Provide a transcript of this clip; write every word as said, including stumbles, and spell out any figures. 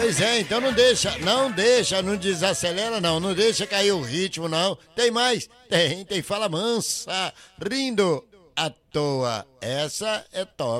Pois é, então não deixa, não deixa, não desacelera não, não deixa cair o ritmo não. Tem mais? Tem, tem Fala Mansa, rindo à toa. Essa é top.